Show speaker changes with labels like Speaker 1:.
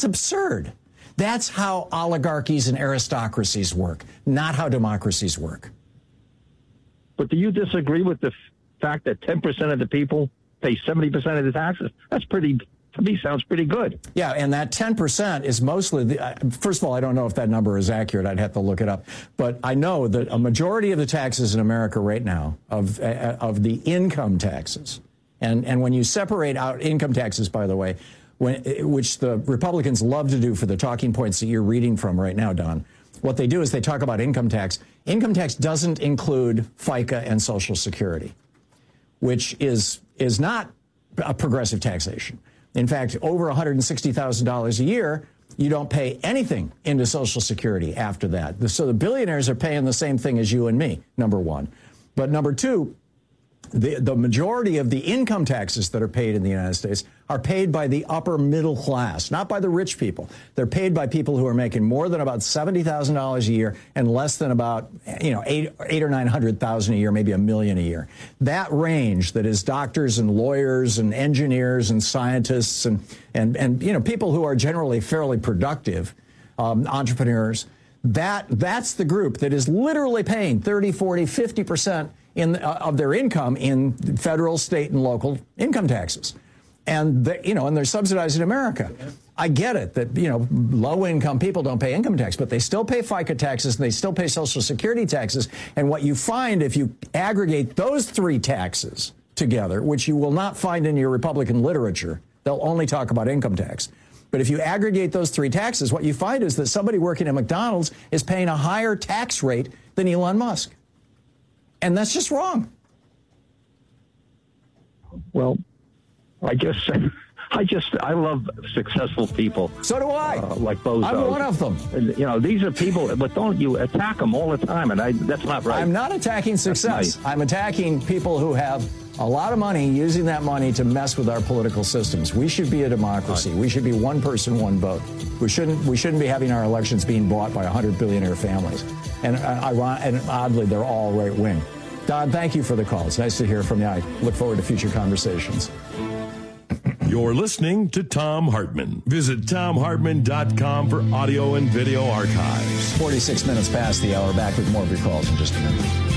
Speaker 1: That's absurd. That's how oligarchies and aristocracies work, not how democracies work.
Speaker 2: But do you disagree with the fact that 10% of the people pay 70% of the taxes? That's pretty, to me, sounds pretty good.
Speaker 1: Yeah, and that 10% is mostly, first of all, I don't know if that number is accurate. I'd have to look it up. But I know that a majority of the taxes in America right now, of the income taxes, and when you separate out income taxes, by the way, which the Republicans love to do for the talking points that you're reading from right now, Don, what they do is they talk about income tax. Income tax doesn't include FICA and Social Security, which is not a progressive taxation. In fact, over $160,000 a year, you don't pay anything into Social Security after that. So the billionaires are paying the same thing as you and me, number one. But number two, the majority of the income taxes that are paid in the United States are paid by the upper middle class, not by the rich people. They're paid by people who are making more than about $70,000 a year and less than about, $800,000 or $900,000 a year, maybe $1 million a year. That range that is doctors and lawyers and engineers and scientists and people who are generally fairly productive, entrepreneurs, that's the group that is literally paying 30, 40, 50% of their income in federal, state, and local income taxes. And they're subsidized in America. I get it that, low-income people don't pay income tax, but they still pay FICA taxes, and they still pay Social Security taxes. And what you find if you aggregate those three taxes together, which you will not find in your Republican literature, they'll only talk about income tax. But if you aggregate those three taxes, what you find is that somebody working at McDonald's is paying a higher tax rate than Elon Musk. And that's just wrong.
Speaker 2: Well, I love successful people.
Speaker 1: So do I.
Speaker 2: Like Bozo.
Speaker 1: I'm one of them.
Speaker 2: And, these are people, but don't you attack them all the time, and that's not right.
Speaker 1: I'm not attacking success. I'm attacking people who have a lot of money using that money to mess with our political systems. We should be a democracy. We should be one person, one vote. We shouldn't be having our elections being bought by 100 billionaire families. And oddly, they're all right wing. Don, thank you for the call. It's nice to hear from you. I look forward to future conversations.
Speaker 3: You're listening to Thom Hartmann. Visit ThomHartmann.com for audio and video archives.
Speaker 1: 46 minutes past the hour. Back with more of your calls in just a minute.